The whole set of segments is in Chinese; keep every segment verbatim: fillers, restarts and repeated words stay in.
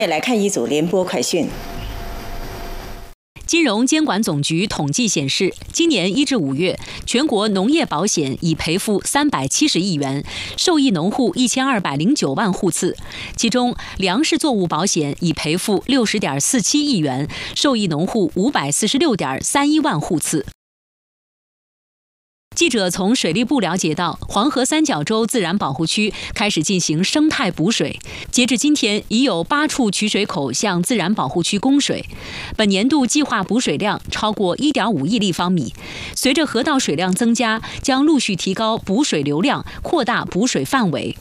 来看一组联播快讯。 金融监管总局统计显示，今年一至五月，全国农业保险已赔付三百七十亿元，受益农户一千二百零九万户次，其中粮食作物保险已赔付六十点四七亿元，受益农户五百四十六点三一万户次。记者从水利部了解到，黄河三角洲自然保护区开始进行生态补水，截至今天，已有八处取水口向自然保护区供水。本年度计划补水量超过 一点五亿立方米。随着河道水量增加，将陆续提高补水流量，扩大补水范围。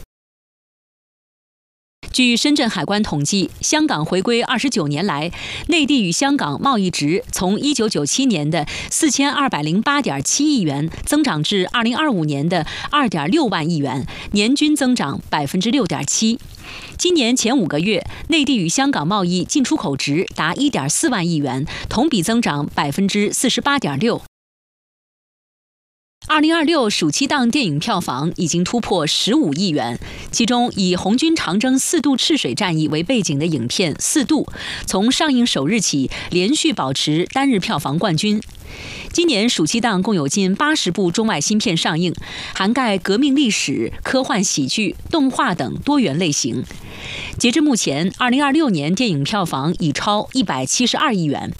据深圳海关统计，香港回归二十九年来，内地与香港贸易值从一九九七年的四千二百零八点七亿元增长至二零二五年的二点六万亿元，年均增长百分之六点七。今年前五个月，内地与香港贸易进出口值达一点四万亿元，同比增长百分之四十八点六。二零二六暑期档电影票房已经突破十五亿元，其中以红军长征四渡赤水战役为背景的影片《四渡》，从上映首日起连续保持单日票房冠军。今年暑期档共有近八十部中外新片上映，涵盖革命历史、科幻喜剧、动画等多元类型。截至目前，二零二六年电影票房已超一百七十二亿元。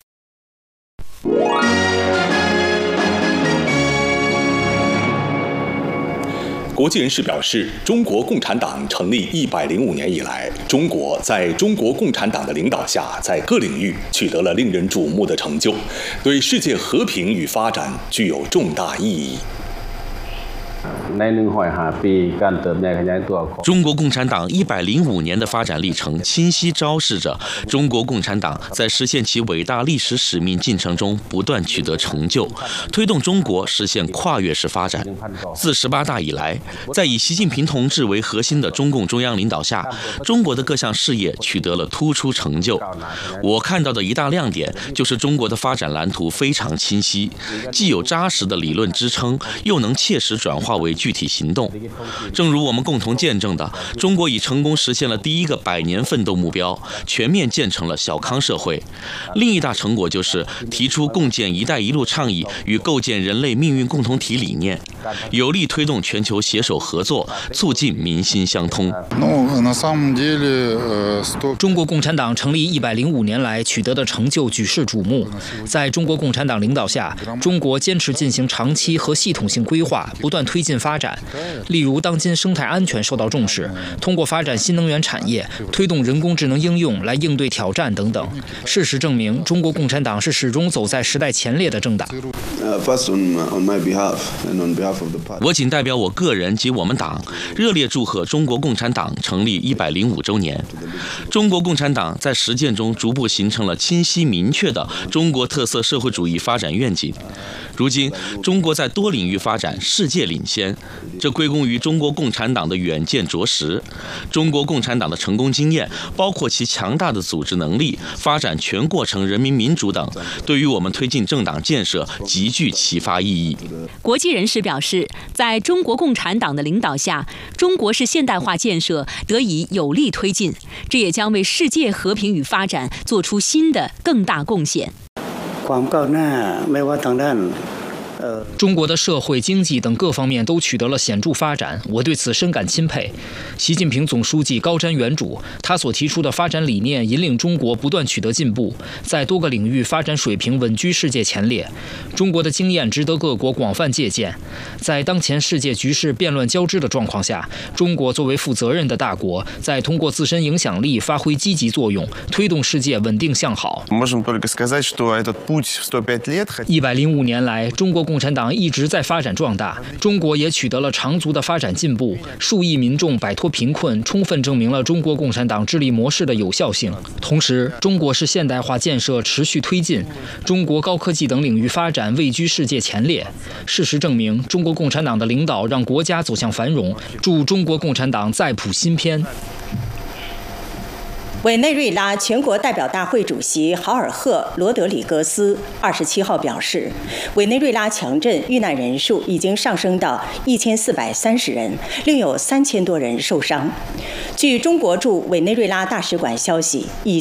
国际人士表示，中国共产党成立一百零五年以来，中国在中国共产党的领导下，在各领域取得了令人瞩目的成就，对世界和平与发展具有重大意义。 中国共产党一百零五年的发展历程，清晰昭示着中国共产党在实现其伟大历史使命进程中不断取得成就，推动中国实现跨越式发展。自十八大以来，在以习近平同志为核心的中共中央领导下，中国的各项事业取得了突出成就。我看到的一大亮点就是中国的发展蓝图非常清晰，既有扎实的理论支撑，又能切实转化为具体行动。正如我们共同见证的，中国已成功实现了第一个百年奋斗目标，全面建成了小康社会。另一大成果就是提出共建“一带一路”倡议与构建人类命运共同体理念，有力推动全球携手合作，促进民心相通。 中国共产党成立一百零五年来取得的成就举世瞩目。在中国共产党领导下，中国坚持进行长期和系统性规划，不断推进发展。例如，当今生态安全受到重视，通过发展新能源产业，推动人工智能应用来应对挑战等等。事实证明，中国共产党是始终走在时代前列的政党。 我仅代表我个人及我们党，热烈祝贺中国共产党成立一百零五周年。中国共产党在实践中逐步形成了清晰明确的中国特色社会主义发展愿景。如今，中国在多领域发展世界领先，这归功于中国共产党的远见卓识。中国共产党的成功经验，包括其强大的组织能力、发展全过程人民民主等，对于我们推进政党建设极具启发意义。 国际人士表示，在中国共产党的领导下，中国式现代化建设得以有力推进，这也将为世界和平与发展做出新的更大贡献。 中国的社会、经济等各方面都取得了显著发展，我对此深感钦佩。习近平总书记高瞻远瞩，他所提出的发展理念引领中国不断取得进步，在多个领域发展水平稳居世界前列。中国的经验值得各国广泛借鉴。在当前世界局势变乱交织的状况下，中国作为负责任的大国，在通过自身影响力发挥积极作用，推动世界稳定向好。一百零五年来，中国共产党一直在发展壮大，中国也取得了长足的发展进步，数亿民众摆脱贫困，充分证明了中国共产党治理模式的有效性。同时，中国式现代化建设持续推进，中国高科技等领域发展位居世界前列。事实证明，中国共产党的领导让国家走向繁荣，祝中国共产党再谱新篇。 委内瑞拉全国代表大会主席豪尔赫·罗德里戈斯二十七号表示，委内瑞拉强震遇难人数已经上升到一千四百三十人，另有三千多人受伤。据中国驻委内瑞拉大使馆消息，已